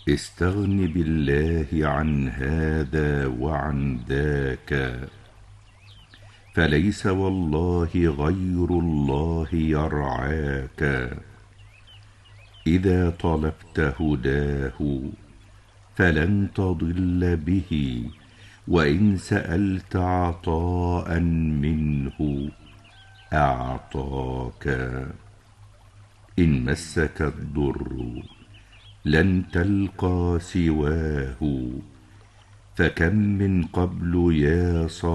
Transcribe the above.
استغن بالله عن هذا وعن ذاك، فليس والله غير الله يرعاك. إذا طلبت هداه فلن تضل به، وإن سألت عطاء منه أعطاك. إن مسك الضر لن تلقى سواه، فكم من قبل يا صاحبي